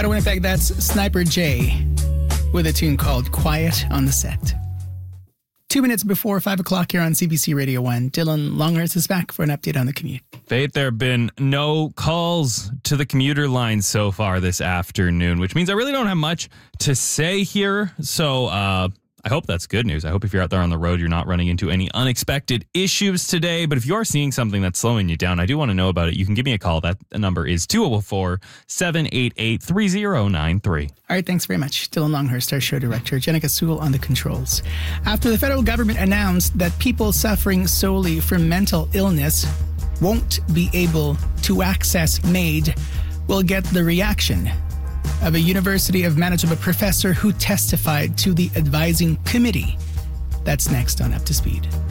Out of Winnipeg, that's Sniper J with a tune called Quiet on the Set. 2 minutes before 5 o'clock here on CBC Radio 1, Dylan Longhurst is back for an update on the commute. Faith, there have been no calls to the commuter line so far this afternoon, which means I really don't have much to say here. So I hope that's good news. I hope if you're out there on the road, you're not running into any unexpected issues today. But if you are seeing something that's slowing you down, I do want to know about it. You can give me a call. That number is 204-788-3093. All right, thanks very much. Dylan Longhurst, our show director. Jenica Sewell on the controls. After the federal government announced that people suffering solely from mental illness won't be able to access MAID, we'll get the reaction of a University of Manitoba professor who testified to the advising committee. That's next on Up to Speed.